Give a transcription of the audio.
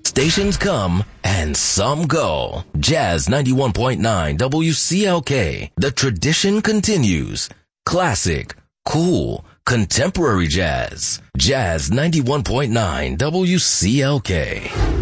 Stations come and some go. Jazz 91.9 WCLK. The tradition continues. Classic, cool, contemporary jazz. Jazz 91.9 WCLK.